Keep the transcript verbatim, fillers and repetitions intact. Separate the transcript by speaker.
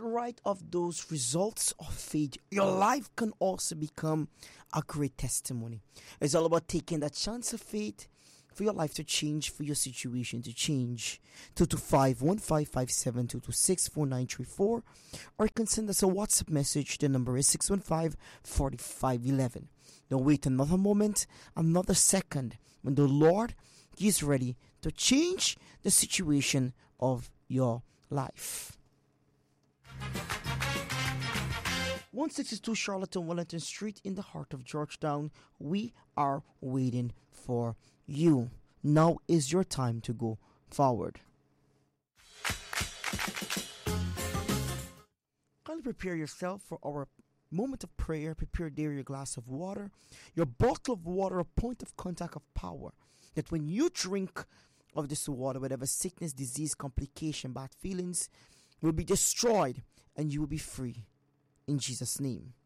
Speaker 1: right of those results of faith, your life can also become a great testimony. It's all about taking that chance of faith for your life to change, for your situation to change. two two five, one five five seven, two two six, four nine three four, or you can send us a WhatsApp message. The number is six one five, four five one one. Don't wait another moment, another second, when the Lord is ready to change the situation of your life. one sixty-two Charlotte Wellington Street in the heart of Georgetown. We are waiting for you. Now is your time to go forward. Kindly prepare yourself for our moment of prayer. Prepare there your glass of water, your bottle of water, a point of contact of power, that when you drink of this water, whatever sickness, disease, complication, bad feelings will be destroyed and you will be free. In Jesus' name.